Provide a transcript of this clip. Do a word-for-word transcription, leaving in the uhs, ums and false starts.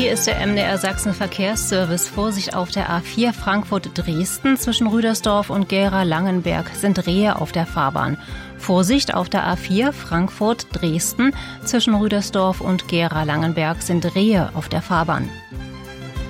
Hier ist der M D R Sachsen Verkehrsservice. Vorsicht auf der A vier Frankfurt-Dresden. Zwischen Rüdersdorf und Gera-Langenberg sind Rehe auf der Fahrbahn. Vorsicht auf der A vier Frankfurt-Dresden. Zwischen Rüdersdorf und Gera-Langenberg sind Rehe auf der Fahrbahn.